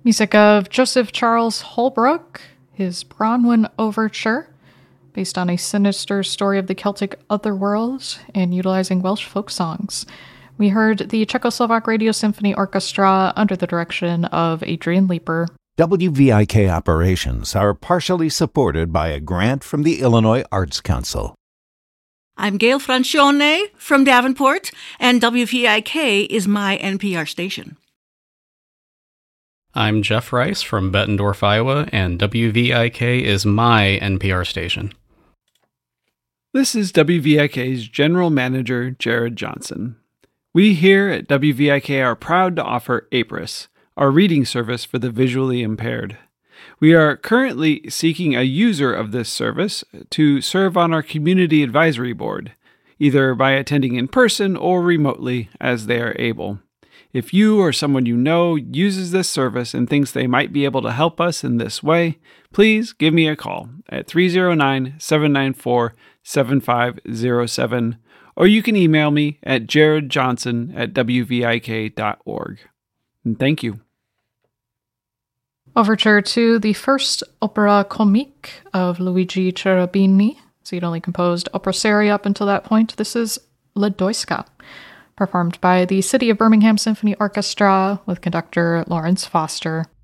Music of Joseph Charles Holbrook, his Bronwyn Overture, based on a sinister story of the Celtic otherworld and utilizing Welsh folk songs. We heard the Czechoslovak Radio Symphony Orchestra under the direction of Adrian Leeper. WVIK operations are partially supported by a grant from the Illinois Arts Council. I'm Gail Francione from Davenport, and WVIK is my NPR station. I'm Jeff Rice from Bettendorf, Iowa, and WVIK is my NPR station. This is WVIK's General Manager, Jared Johnson. We here at WVIK are proud to offer APRIS, our reading service for the visually impaired. We are currently seeking a user of this service to serve on our Community Advisory Board, either by attending in person or remotely as they are able. If you or someone you know uses this service and thinks they might be able to help us in this way, please give me a call at 309-794-7507, or you can email me at jaredjohnson@wvik.org. And thank you. Overture to the first opera comique of Luigi Cherubini. So he'd only composed opera seria up until that point. This is La Doiska, performed by the City of Birmingham Symphony Orchestra with conductor Lawrence Foster.